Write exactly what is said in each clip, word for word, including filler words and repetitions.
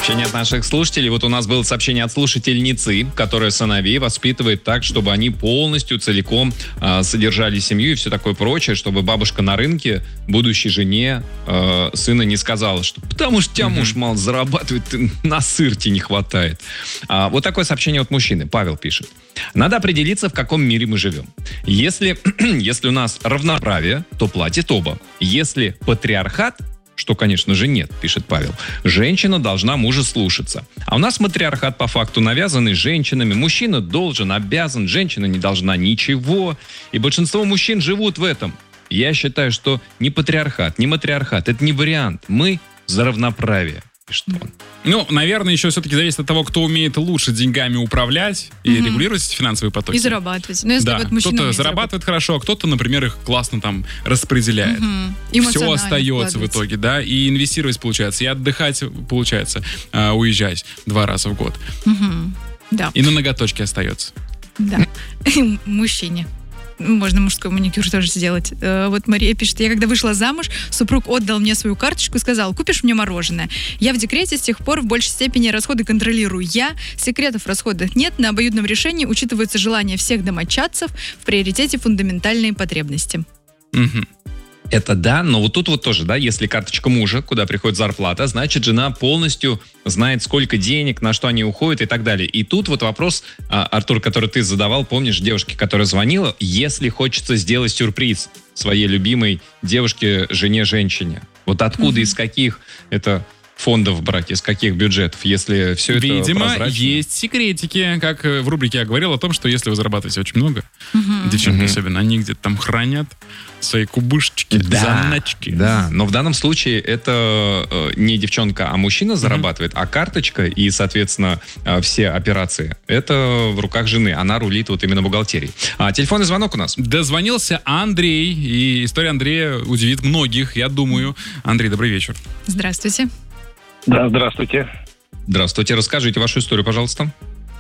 Сообщение от наших слушателей. Вот у нас было сообщение от слушательницы, которая сыновей воспитывает так, чтобы они полностью, целиком э, содержали семью и все такое прочее, чтобы бабушка на рынке будущей жене э, сына не сказала, что потому что тебя mm-hmm. муж мало зарабатывает, на сыр тебе не хватает. А, вот такое сообщение от мужчины. Павел пишет. Надо определиться, в каком мире мы живем. Если, если у нас равноправие, то платит оба. Если патриархат, что, конечно же, нет, пишет Павел, женщина должна мужа слушаться. А у нас матриархат по факту навязанный женщинами. Мужчина должен, обязан, женщина не должна ничего. И большинство мужчин живут в этом. Я считаю, что ни патриархат, ни матриархат, это не вариант. Мы за равноправие. Что? Ну, наверное, еще все-таки зависит от того, кто умеет лучше деньгами управлять и mm-hmm. регулировать эти финансовые потоки. И зарабатывать. Ну, если да, вот мужчина кто-то зарабатывает хорошо, а кто-то, например, их классно там распределяет. Mm-hmm. Все остается в итоге, да, и инвестировать получается, и отдыхать получается, э, уезжать два раза в год. Mm-hmm. Да. И на ноготочке остается. Да. Мужчине. Можно мужской маникюр тоже сделать. Вот Мария пишет, я когда вышла замуж, супруг отдал мне свою карточку и сказал, купишь мне мороженое. Я в декрете, с тех пор в большей степени расходы контролирую я. Секретов в расходах нет, на обоюдном решении учитываются желания всех домочадцев, в приоритете фундаментальные потребности. Угу. Это да, но вот тут вот тоже, да, если карточка мужа, куда приходит зарплата, значит, жена полностью знает, сколько денег, на что они уходят и так далее. И тут вот вопрос, Артур, который ты задавал, помнишь, девушке, которая звонила, если хочется сделать сюрприз своей любимой девушке, жене, женщине. Вот откуда, mm-hmm. из каких это фондов брать, из каких бюджетов, если все это Видимо, прозрачно? есть секретики, как в рубрике я говорил о том, что если вы зарабатываете очень много, mm-hmm. девчонки mm-hmm. особенно, они где-то там хранят свои кубышечки, да, заначки. Да, но в данном случае это э, не девчонка, а мужчина зарабатывает, mm-hmm. а карточка и, соответственно, э, все операции, это в руках жены. Она рулит вот именно бухгалтерией. А, телефонный звонок у нас. Дозвонился Андрей, и история Андрея удивит многих, я думаю. Андрей, добрый вечер. Здравствуйте. Да, здравствуйте. Здравствуйте. Расскажите вашу историю, пожалуйста.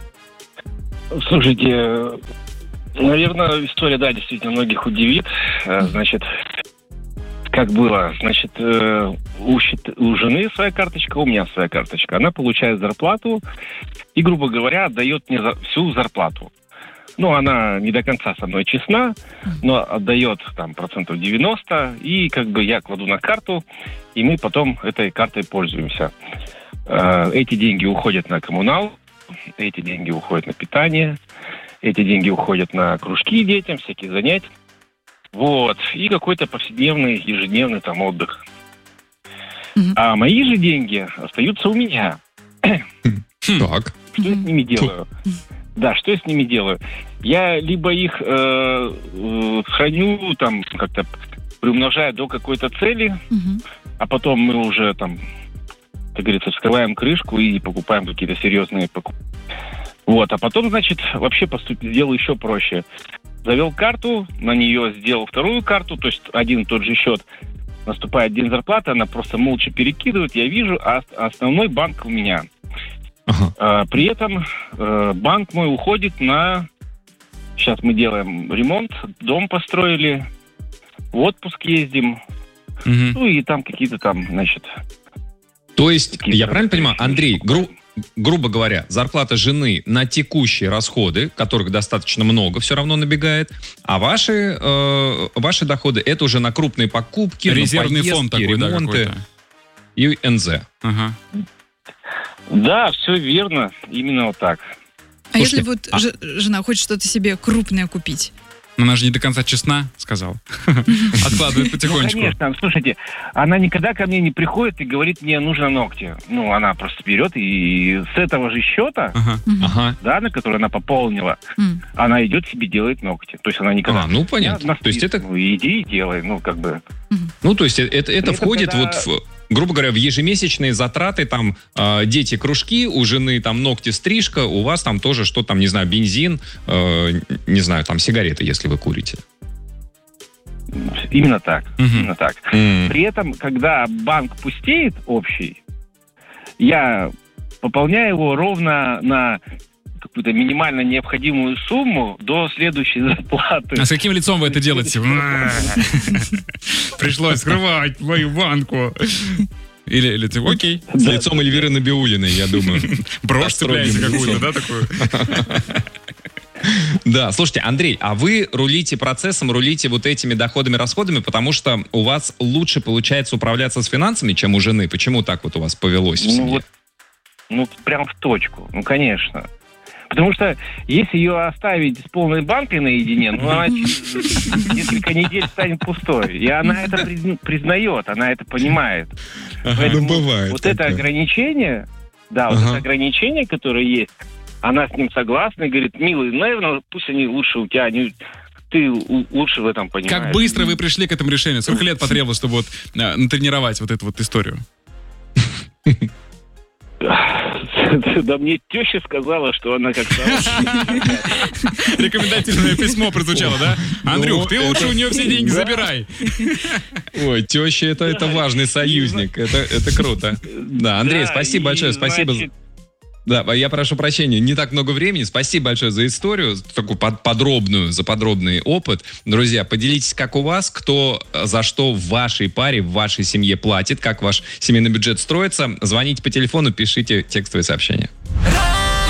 Слушайте, наверное, история, да, действительно многих удивит. Значит, как было? Значит, у, у жены своя карточка, у меня своя карточка. Она получает зарплату и, грубо говоря, отдает мне всю зарплату. Ну, она не до конца со мной честна, но отдает там процентов девяносто, и как бы я кладу на карту, и мы потом этой картой пользуемся. Эти деньги уходят на коммунал, эти деньги уходят на питание, эти деньги уходят на кружки детям, всякие занятия. Вот. И какой-то повседневный, ежедневный там отдых. Mm-hmm. А мои же деньги остаются у меня. Так. Что я с ними делаю? Да, что я с ними делаю? Я либо их э, э, храню, там, как-то приумножаю до какой-то цели, uh-huh. а потом мы уже, там, как говорится, вскрываем крышку и покупаем какие-то серьезные покупки. Вот, а потом, значит, вообще поступил, делаю еще проще. Завел карту, на нее сделал вторую карту, то есть один и тот же счет. Наступает день зарплаты, она просто молча перекидывает, я вижу, а основной банк у меня. Uh-huh. А, при этом э, банк мой уходит на... Сейчас мы делаем ремонт, дом построили, в отпуск ездим, uh-huh. ну и там какие-то там, значит... То есть, я правильно понимаю, Андрей, гру- грубо говоря, зарплата жены на текущие расходы, которых достаточно много, все равно набегает, а ваши, э, ваши доходы это уже на крупные покупки, резервный на поездки, фонд такой, ремонты, да, и эн зэ. Ага. Да, все верно, именно вот так. А Слушайте, если вот а... ж- жена хочет что-то себе крупное купить? Но она же не до конца честна, сказал. Откладывает потихонечку. Ну, конечно, слушайте, она никогда ко мне не приходит и говорит, мне нужно ногти. Ну, она просто берет и с этого же счета, Ага. Ага. да, на который она пополнила, Mm. она идет себе делает ногти. То есть она никогда... А, ну понятно. То есть это... Ну, иди и делай, ну, как бы... Ну, то есть это, это, это входит когда... вот в... Грубо говоря, в ежемесячные затраты, там, э, дети кружки, у жены там ногти, стрижка, у вас там тоже что там, не знаю, бензин, э, не знаю, там сигареты, если вы курите. Именно так, Мгм. именно так. Mm. При этом, когда банк пустеет общий, я пополняю его ровно на какую-то минимально необходимую сумму до следующей зарплаты. А с каким лицом вы это делаете? Пришлось скрывать мою банку. Или, или ты, окей. С лицом Эльвиры Набиуллиной, я думаю. Брошь цепляете какую-то, да, такую? Да, слушайте, Андрей, а вы рулите процессом, рулите вот этими доходами-расходами, потому что у вас лучше получается управляться с финансами, чем у жены. Почему так вот у вас повелось в семье? Ну, вот, ну, прям в точку. Ну, конечно. Потому что если ее оставить с полной банкой наедине, ну, она через несколько недель станет пустой. И она это признает, она это понимает. Ага, Поэтому ну, бывает вот такое. Это ограничение, да, вот Ага. это ограничение, которое есть, она с ним согласна и говорит, милый, наверное, пусть они лучше у тебя, они, ты у- лучше в этом понимаешь. Как быстро вы пришли к этому решению? Сколько лет потребовалось, чтобы вот э, натренировать вот эту вот историю? Да мне теща сказала, что она как-то... Рекомендательное письмо прозвучало, да? Андрюх, ты лучше у нее все деньги Да. забирай. Ой, теща это, это важный союзник. Это, это круто. Да, Андрей, Да, спасибо и, большое. Спасибо. за- значит, Да, я прошу прощения, не так много времени. Спасибо большое за историю, такую под- подробную, за подробный опыт. Друзья, поделитесь, как у вас, кто э, за что в вашей паре, в вашей семье платит, как ваш семейный бюджет строится. Звоните по телефону, пишите текстовые сообщения.